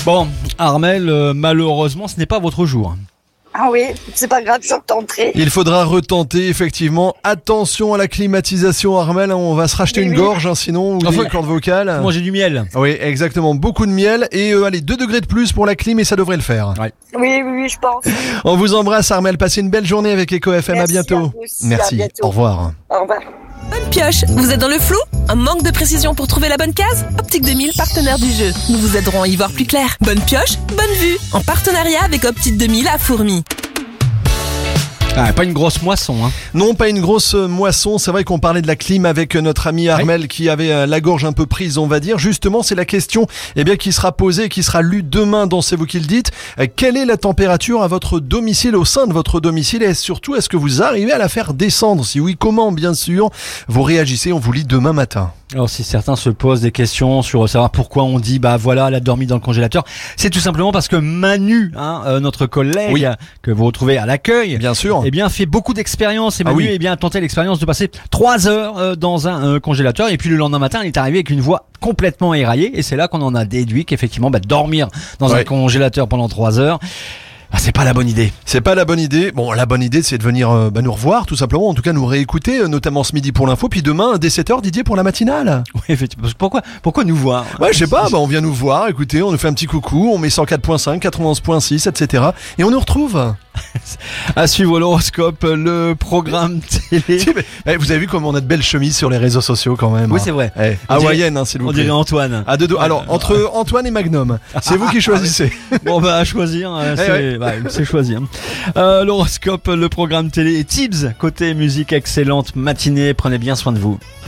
Bon, Armelle, malheureusement, ce n'est pas votre jour. Ah oui, c'est pas grave, je retenterai. Il faudra retenter, effectivement. Attention à la climatisation, Armelle. On va se racheter une gorge, sinon, ou des cordes vocales. Manger du miel. Oui, exactement. Beaucoup de miel. Et allez, 2 degrés de plus pour la clim et ça devrait le faire. Ouais. Oui, je pense. On vous embrasse, Armelle. Passez une belle journée avec Eco FM. Merci à bientôt. à vous aussi, Merci. à bientôt. Au revoir. Au revoir. Bonne pioche, vous êtes dans le flou? Un manque de précision pour trouver la bonne case? Optique 2000, partenaire du jeu. Nous vous aiderons à y voir plus clair. Bonne pioche, bonne vue. En partenariat avec Optique 2000 à Fourmi. Ah, pas une grosse moisson, hein. Non, pas une grosse moisson. C'est vrai qu'on parlait de la clim avec notre ami Armelle qui avait la gorge un peu prise, on va dire. Justement, c'est la question qui sera posée et qui sera lue demain dans C'est vous qui le dites. Quelle est la température à votre domicile, au sein de votre domicile, et surtout, est-ce que vous arrivez à la faire descendre? Si oui, comment, bien sûr. Vous réagissez, on vous lit demain matin. Alors si certains se posent des questions sur savoir pourquoi on dit elle a dormi dans le congélateur, c'est tout simplement parce que Manu, notre collègue que vous retrouvez à l'accueil, bien sûr, fait beaucoup d'expériences et Manu a tenté l'expérience de passer 3 heures dans un congélateur et puis le lendemain matin il est arrivé avec une voix complètement éraillée et c'est là qu'on en a déduit qu'effectivement dormir dans un congélateur pendant 3 heures, c'est pas la bonne idée. C'est pas la bonne idée. Bon, la bonne idée, c'est de venir nous revoir, tout simplement. En tout cas, nous réécouter, notamment ce midi pour l'info. Puis demain, dès 7h, Didier pour la matinale. Oui, effectivement. Pourquoi nous voir? Ouais, je sais pas. On vient nous voir. Écoutez, on nous fait un petit coucou. On met 104.5, 91.6, etc. Et on nous retrouve. À suivre l'horoscope, le programme télé. Vous avez vu comme on a de belles chemises sur les réseaux sociaux quand même. Oui, c'est vrai. Hawaïenne, s'il vous plaît. On dirait Antoine. À deux. Alors, entre Antoine et Magnum, c'est vous qui choisissez. Bon, à choisir. C'est choisi. L'horoscope, le programme télé et Tibbs, côté musique excellente matinée. Prenez bien soin de vous.